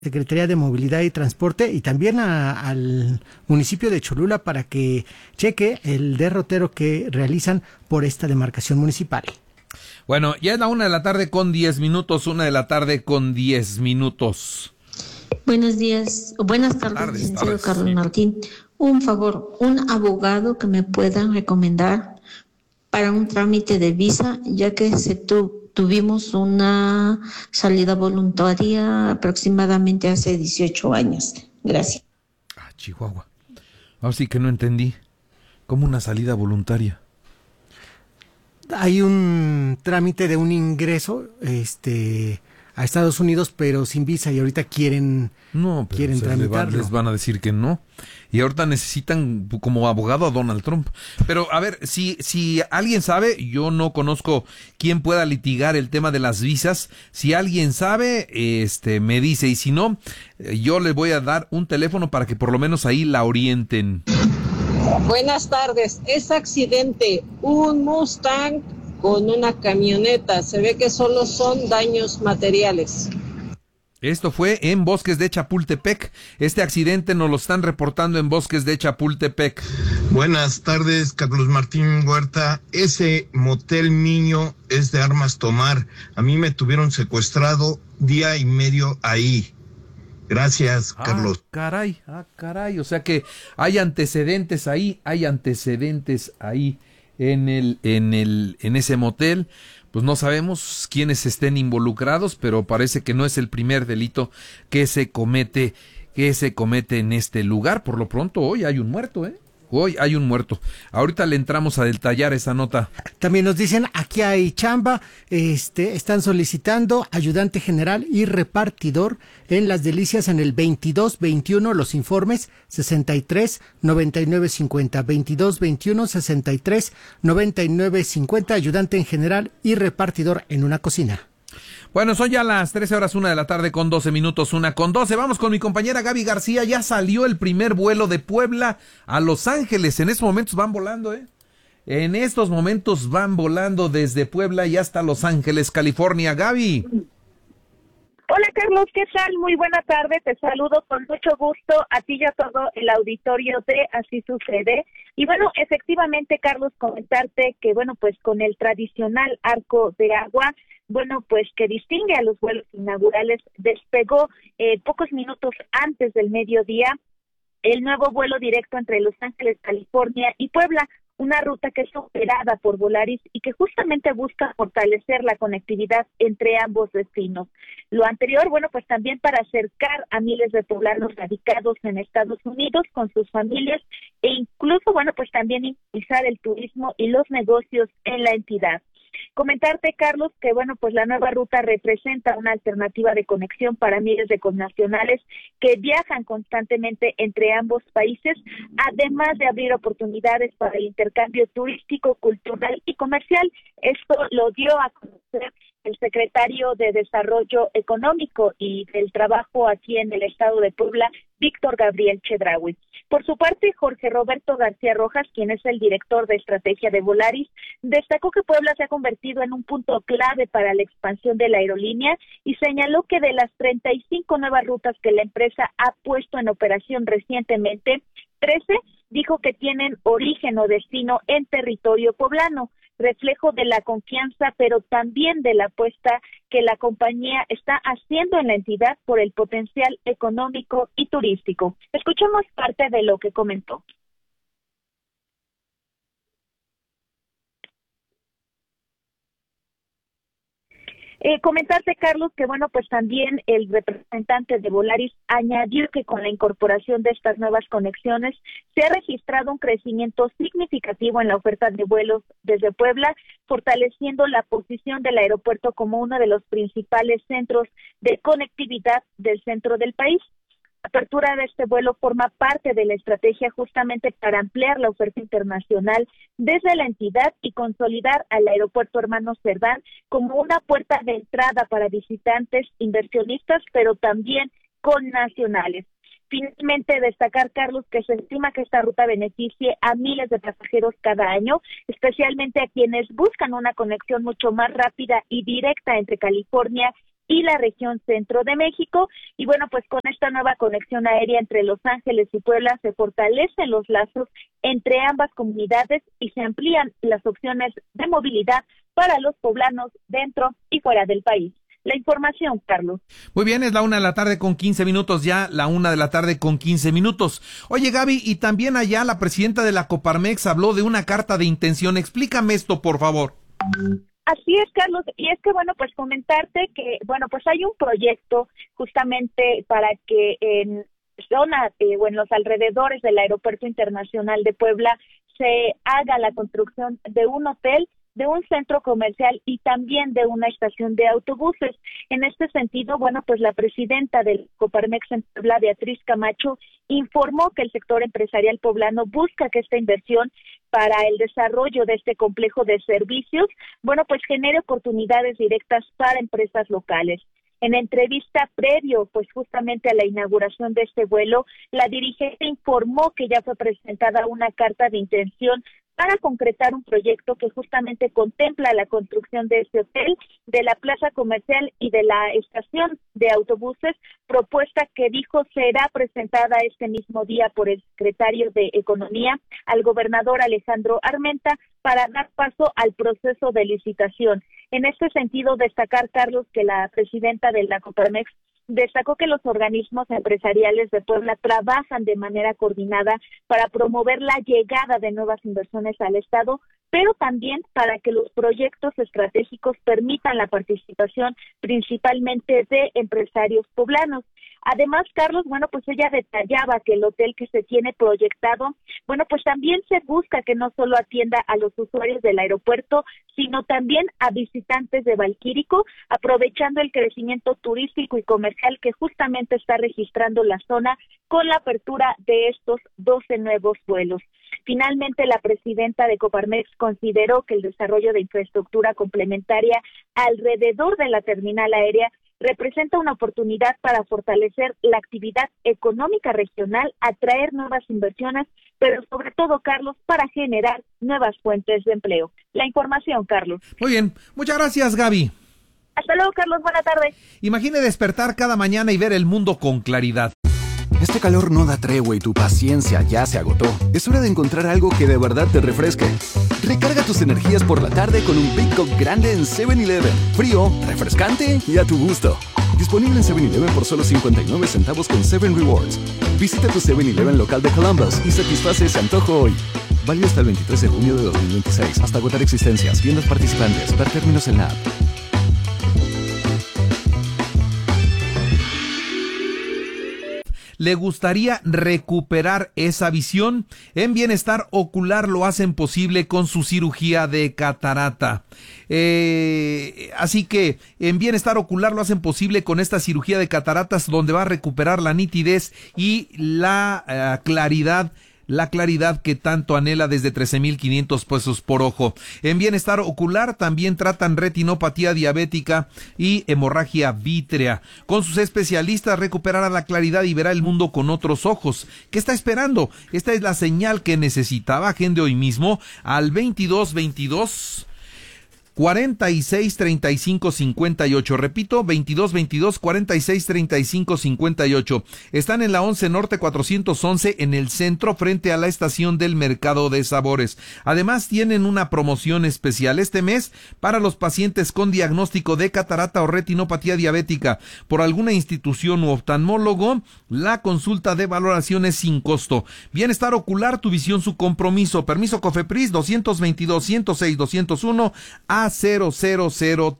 Secretaría de Movilidad y Transporte y también al municipio de Cholula para que cheque el derrotero que realizan por esta demarcación municipal. Bueno, ya es la 1:10 p.m, 1:10 p.m. Buenos días, buenas tardes, licenciado Carlos Martín. Un favor, un abogado que me puedan recomendar para un trámite de visa, ya que tuvimos una salida voluntaria aproximadamente hace 18 años. Gracias. Chihuahua. Ahora sí que no entendí. ¿Cómo una salida voluntaria? Hay un trámite de un ingreso, a Estados Unidos, pero sin visa, y ahorita quieren tramitarlo. Les van a decir que no. Y ahorita necesitan como abogado a Donald Trump. Pero a ver, si alguien sabe, yo no conozco quién pueda litigar el tema de las visas. Si alguien sabe, me dice, y si no, yo le voy a dar un teléfono para que por lo menos ahí la orienten. Buenas tardes. Es accidente, un Mustang con una camioneta. Se ve que solo son daños materiales. Esto fue en Bosques de Chapultepec. Este accidente nos lo están reportando en Bosques de Chapultepec. Buenas tardes, Carlos Martín Huerta. Ese motel Niño es de armas tomar. A mí me tuvieron secuestrado día y medio ahí. Gracias, Carlos. Caray. O sea que hay antecedentes ahí en ese motel. Pues no sabemos quiénes estén involucrados, pero parece que no es el primer delito que se comete en este lugar. Por lo pronto, hoy hay un muerto, Hoy hay un muerto. Ahorita le entramos a detallar esa nota. También nos dicen, aquí hay chamba, están solicitando ayudante general y repartidor en Las Delicias en el 2221, los informes 63-9950, 2221-63-9950, ayudante en general y repartidor en una cocina. Bueno, son ya las 13:00, 1:12 p.m, 1:12. Vamos con mi compañera Gaby García. Ya salió el primer vuelo de Puebla a Los Ángeles. En estos momentos van volando, En estos momentos van volando desde Puebla y hasta Los Ángeles, California. Gaby. Hola Carlos, ¿qué tal? Muy buena tarde, te saludo con mucho gusto a ti y a todo el auditorio de Así Sucede. Y bueno, efectivamente Carlos, comentarte que pues con el tradicional arco de agua, pues que distingue a los vuelos inaugurales, despegó pocos minutos antes del mediodía el nuevo vuelo directo entre Los Ángeles, California y Puebla, una ruta que es operada por Volaris y que justamente busca fortalecer la conectividad entre ambos destinos. Lo anterior, pues también para acercar a miles de poblanos radicados en Estados Unidos con sus familias e incluso, pues también impulsar el turismo y los negocios en la entidad. Comentarte, Carlos, que pues la nueva ruta representa una alternativa de conexión para miles de connacionales que viajan constantemente entre ambos países, además de abrir oportunidades para el intercambio turístico, cultural y comercial. Esto lo dio a conocer el secretario de Desarrollo Económico y del Trabajo aquí en el estado de Puebla, Víctor Gabriel Chedraui. Por su parte, Jorge Roberto García Rojas, quien es el director de estrategia de Volaris, destacó que Puebla se ha convertido en un punto clave para la expansión de la aerolínea y señaló que de las 35 nuevas rutas que la empresa ha puesto en operación recientemente, 13 dijo que tienen origen o destino en territorio poblano, reflejo de la confianza, pero también de la apuesta que la compañía está haciendo en la entidad por el potencial económico y turístico. Escuchemos parte de lo que comentó. Comentarte, Carlos, que pues también el representante de Volaris añadió que con la incorporación de estas nuevas conexiones se ha registrado un crecimiento significativo en la oferta de vuelos desde Puebla, fortaleciendo la posición del aeropuerto como uno de los principales centros de conectividad del centro del país. La apertura de este vuelo forma parte de la estrategia justamente para ampliar la oferta internacional desde la entidad y consolidar al aeropuerto Hermanos Cerdán como una puerta de entrada para visitantes, inversionistas, pero también connacionales. Finalmente, destacar, Carlos, que se estima que esta ruta beneficie a miles de pasajeros cada año, especialmente a quienes buscan una conexión mucho más rápida y directa entre California y la región centro de México. Y bueno, pues con esta nueva conexión aérea entre Los Ángeles y Puebla se fortalecen los lazos entre ambas comunidades y se amplían las opciones de movilidad para los poblanos dentro y fuera del país. La información, Carlos. Muy bien, es la 1:15 ya, la 1:15. Oye, Gaby, y también allá la presidenta de la Coparmex habló de una carta de intención. Explícame esto, por favor. Así es, Carlos, y es que, bueno, pues comentarte que, bueno, pues hay un proyecto justamente para que en zona o en los alrededores del Aeropuerto Internacional de Puebla se haga la construcción de un hotel, de un centro comercial y también de una estación de autobuses. En este sentido, bueno, pues la presidenta del Coparmex en Puebla, Beatriz Camacho, informó que el sector empresarial poblano busca que esta inversión para el desarrollo de este complejo de servicios, bueno, pues genere oportunidades directas para empresas locales. En entrevista previo, pues justamente a la inauguración de este vuelo, la dirigente informó que ya fue presentada una carta de intención para concretar un proyecto que justamente contempla la construcción de este hotel, de la plaza comercial y de la estación de autobuses, propuesta que dijo será presentada este mismo día por el secretario de Economía al gobernador Alejandro Armenta para dar paso al proceso de licitación. En este sentido, destacar, Carlos, que la presidenta de la Coparmex destacó que los organismos empresariales de Puebla trabajan de manera coordinada para promover la llegada de nuevas inversiones al Estado, pero también para que los proyectos estratégicos permitan la participación principalmente de empresarios poblanos. Además, Carlos, bueno, pues ella detallaba que el hotel que se tiene proyectado, bueno, pues también se busca que no solo atienda a los usuarios del aeropuerto, sino también a visitantes de Valquírico, aprovechando el crecimiento turístico y comercial que justamente está registrando la zona con la apertura de estos 12 nuevos vuelos. Finalmente, la presidenta de Coparmex consideró que el desarrollo de infraestructura complementaria alrededor de la terminal aérea representa una oportunidad para fortalecer la actividad económica regional, atraer nuevas inversiones, pero sobre todo, Carlos, para generar nuevas fuentes de empleo. La información, Carlos. Muy bien, muchas gracias, Gaby. Hasta luego, Carlos, buena tarde. Imagine despertar cada mañana y ver el mundo con claridad. Este calor no da tregua y tu paciencia ya se agotó. Es hora de encontrar algo que de verdad te refresque. Recarga tus energías por la tarde con un Big Cup grande en 7-Eleven. Frío, refrescante y a tu gusto. Disponible en 7-Eleven por solo 59 centavos con 7 Rewards. Visita tu 7-Eleven local de Columbus y satisface ese antojo hoy. Válido hasta el 23 de junio de 2026. Hasta agotar existencias. Tiendas participantes. Ver términos en la app. ¿Le gustaría recuperar esa visión? En Bienestar Ocular lo hacen posible con su cirugía de catarata. Así que en Bienestar Ocular lo hacen posible con esta cirugía de cataratas, donde va a recuperar la nitidez y la claridad que tanto anhela desde 13,500 pesos por ojo. En Bienestar Ocular también tratan retinopatía diabética y hemorragia vítrea. Con sus especialistas recuperará la claridad y verá el mundo con otros ojos. ¿Qué está esperando? Esta es la señal que necesitaba. Agende hoy mismo al 2222 46 35 58. Repito, 2222 46 35 58. Están en la 11 Norte 411 en el centro, frente a la estación del Mercado de Sabores. Además, tienen una promoción especial este mes para los pacientes con diagnóstico de catarata o retinopatía diabética por alguna institución u oftalmólogo. La consulta de valoración es sin costo. Bienestar Ocular, tu visión, su compromiso. Permiso COFEPRIS 222 106 201 a 0003.